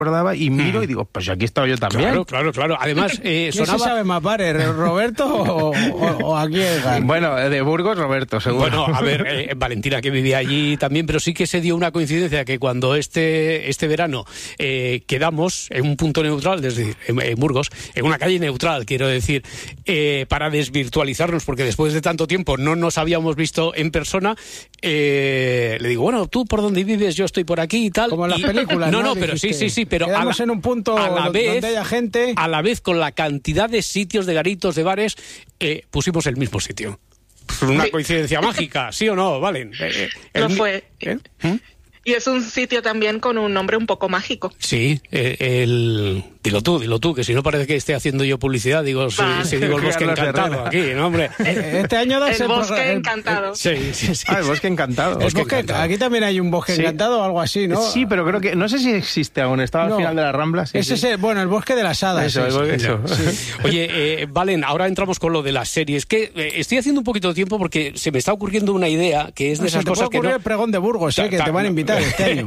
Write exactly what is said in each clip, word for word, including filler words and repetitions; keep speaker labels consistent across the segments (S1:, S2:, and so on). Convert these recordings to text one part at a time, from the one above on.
S1: acordaba y miro
S2: Mm.
S1: y digo, pues aquí he estado yo también.
S2: Claro, claro, claro. Además, eh,
S3: ¿Quién
S2: sonaba...
S3: se sabe más bares, Roberto o, o, o aquí Edgar?
S1: Bueno, de Burgos, Roberto, seguro.
S2: Bueno, a ver, eh, Valentina, que vivía allí también, pero sí que se dio una coincidencia que cuando este, este verano eh, quedamos en un punto neutral, es decir, en, en Burgos, en una calle neutral, quiero decir, eh, para desvirtualizarnos, porque después de tanto tiempo no nos habíamos visto en persona, eh, le digo, bueno, tú por dónde vives, yo estoy por aquí y tal.
S3: Como en las
S2: Y-
S3: películas,
S2: No,
S3: ¿no?
S2: no, pero sí,
S3: Dijiste,
S2: sí, sí, pero a
S3: quedamos
S2: la,
S3: en un punto
S2: a la
S3: donde
S2: vez,
S3: haya gente.
S2: a la vez con la cantidad de sitios, de garitos, de bares, eh, pusimos el mismo sitio. Una
S4: Sí.
S2: coincidencia mágica, ¿sí o no, Valen? Eh, eh,
S4: Lo
S2: el mi-
S4: fue.
S2: ¿Eh? ¿Mm?
S4: Y es un sitio también con un nombre un poco mágico.
S2: Sí, eh, el... Dilo tú, dilo tú, que si no parece que esté haciendo yo publicidad, digo, si,
S4: Va.
S2: si digo el bosque
S1: Carlos
S2: encantado
S1: Herrera.
S2: aquí, ¿no, hombre?
S3: Eh, Este año da
S4: El
S3: ese
S4: bosque
S3: programa- el-
S4: encantado.
S2: Sí, sí, sí.
S1: Ah, el bosque encantado.
S3: el
S2: Bosque
S3: bosque-
S2: encantado.
S3: Aquí también hay un bosque
S1: Sí.
S3: encantado o algo así, ¿no?
S1: Sí, pero creo que, no sé si existe aún, estaba
S3: No.
S1: al final de la Rambla. Sí,
S3: Ese
S1: sí.
S3: es el, bueno, el bosque de las hadas.
S1: Eso, el
S3: ese.
S1: bosque- eso.
S3: Sí.
S2: Oye, eh, Valen, ahora entramos con lo de las series, que eh, estoy haciendo un poquito de tiempo porque se me está ocurriendo una idea que es de
S3: No, se
S2: esas
S3: te
S2: cosas
S3: puede
S2: que
S3: ocurrir
S2: no...
S3: el pregón de Burgos, eh, que
S2: Ta-
S3: te van a
S2: no.
S3: invitar este año.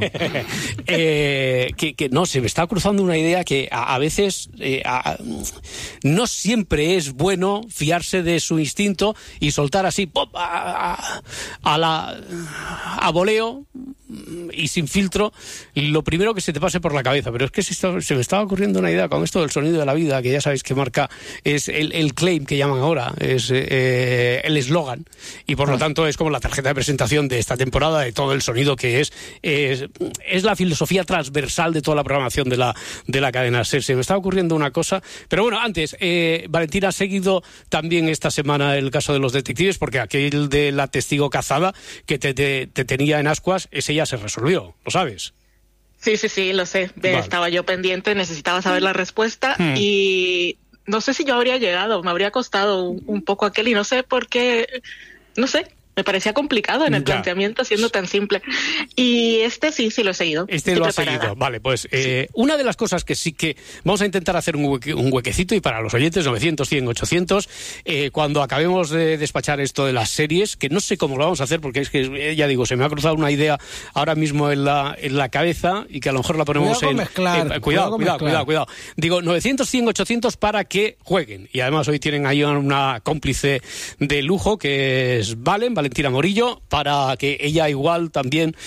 S2: Eh, que, que no, se me está cruzando una idea que a, a veces eh, a- no siempre es bueno fiarse de su instinto y soltar así ¡pop! a, a- a la a voleo y sin filtro lo primero que se te pase por la cabeza. Pero es que se, está- se me estaba ocurriendo una idea con esto del sonido de la vida, que ya sabéis que marca, es el, el claim que llaman ahora, es eh, el eslogan, y por lo tanto es como la tarjeta de presentación de esta temporada, de todo el sonido que es, es, es la filosofía transversal de toda la programación de la, de la cadena SER. Se me está ocurriendo una cosa, pero bueno, antes, eh, Valentina, ha seguido también esta semana el caso de los detectives, porque aquel de la testigo cazada que te, te, te tenía en ascuas, ese ya se resolvió, ¿lo sabes?
S4: Sí, sí, sí, lo sé.
S2: Vale.
S4: Estaba yo pendiente, necesitaba saber la respuesta
S2: Hmm.
S4: y no sé si yo habría llegado, me habría costado un, un poco aquel y no sé por qué, no sé, me parecía complicado en el
S2: Ya.
S4: planteamiento siendo tan simple. Y este sí, sí lo he seguido.
S2: Este
S4: Estoy
S2: lo ha
S4: preparada.
S2: seguido. Vale, pues eh, una de las cosas que sí que vamos a intentar hacer un, hueque- un huequecito, y para los oyentes novecientos, cien, ochocientos, eh, cuando acabemos de despachar esto de las series, que no sé cómo lo vamos a hacer, porque es que, eh, ya digo, se me ha cruzado una idea ahora mismo en la, en la cabeza y que a lo mejor la ponemos
S3: Cuidado con
S2: en...
S3: mezclar,
S2: eh,
S3: cuidado
S2: cuidado,
S3: con
S2: cuidado,
S3: mezclar.
S2: cuidado, cuidado. Digo, novecientos, cien, ochocientos para que jueguen. Y además hoy tienen ahí una cómplice de lujo que es Valen, Valentina Morillo, para que ella igual también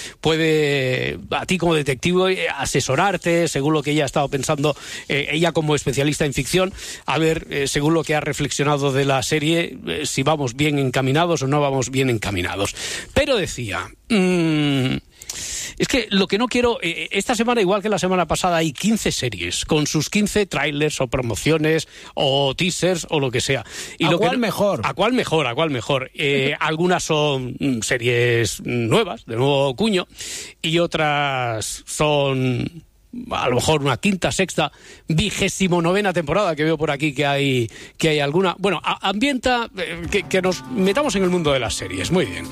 S2: puede, a ti como detective, eh, asesorarte según lo que ella ha estado pensando, eh, ella como especialista en ficción, a ver, eh, según lo que ha reflexionado de la serie, eh, si vamos bien encaminados o no vamos bien encaminados. Pero decía... mmm, es que lo que no quiero, eh, esta semana, igual que la semana pasada, hay quince series con sus quince trailers o promociones o teasers o lo que sea. Y
S3: ¿A
S2: lo que
S3: cuál
S2: no-
S3: mejor?
S2: ¿A cuál mejor? ¿A cuál mejor? Eh, algunas son mm, series nuevas, de nuevo cuño, y otras son... a lo mejor una quinta, sexta, vigésimo novena temporada, que veo por aquí que hay que hay alguna. Bueno, a- ambienta eh, que, que nos metamos en el mundo de las series. Muy bien.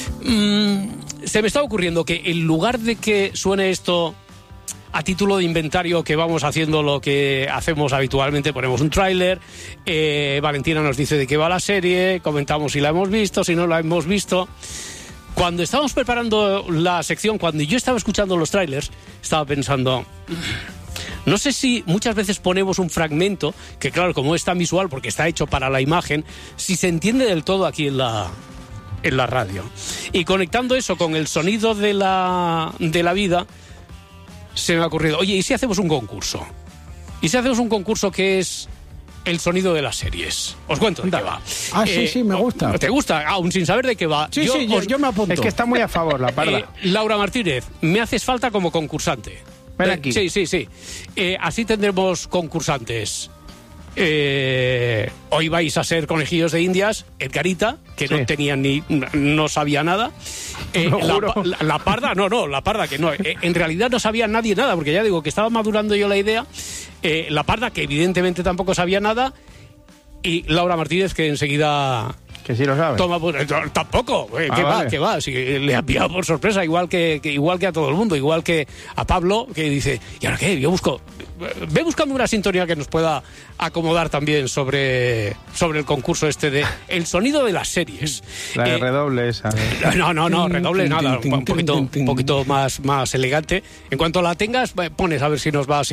S2: Mm, se me está ocurriendo que en lugar de que suene esto a título de inventario, que vamos haciendo lo que hacemos habitualmente, ponemos un tráiler, eh, Valentina nos dice de qué va la serie, comentamos si la hemos visto, si no la hemos visto. Cuando estábamos preparando la sección, cuando yo estaba escuchando los trailers, estaba pensando... No sé si muchas veces ponemos un fragmento, que claro, como es tan visual, porque está hecho para la imagen, si se entiende del todo aquí en la, en la radio. Y conectando eso con el sonido de la, de la vida, se me ha ocurrido, oye, ¿y si hacemos un concurso? ¿Y si hacemos un concurso que es el sonido de las series? Os cuento de qué va.
S3: Ah, sí, sí, me gusta.
S2: ¿Te gusta? Aún sin saber de qué va.
S3: Sí, sí, yo,
S2: os-
S3: yo me apunto.
S1: Es que está muy a favor, la parda.
S2: eh, Laura Martínez, me haces falta como concursante.
S1: Ven
S2: Eh,
S1: aquí.
S2: Sí, sí, sí. Eh, así tendremos concursantes. Eh, hoy vais a ser conejillos de indias, Edgarita, que
S1: Sí.
S2: no tenía ni, no sabía nada. Eh,
S1: Lo
S2: la,
S1: juro.
S2: pa- la- la parda, no, no, la parda que no. Eh, en realidad no sabía nadie nada, porque ya digo que estaba madurando yo la idea. Eh, la parda, que evidentemente tampoco sabía nada. Y Laura Martínez, que enseguida
S1: Que sí lo sabe.
S2: Toma, pues, no, tampoco, eh,
S1: Ah,
S2: que va,
S1: vale.
S2: que va, si le ha pillado por sorpresa, igual que, que igual que a todo el mundo, igual que a Pablo, que dice, ¿y ahora qué? Yo busco, ve buscando una sintonía que nos pueda acomodar también sobre, sobre el concurso este de el sonido de las series.
S1: La de
S2: Eh,
S1: redoble esa. ¿eh?
S2: no, no, no, redoble nada, un poquito, un poquito más, más elegante. En cuanto la tengas, pones a ver si nos va